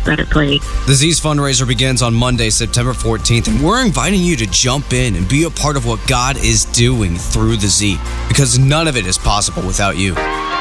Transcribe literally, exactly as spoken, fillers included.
better place. The Z's fundraiser begins on Monday, September fourteenth, and we're inviting you to jump in and be a part of what God is doing through the Z, because none of it is possible without you.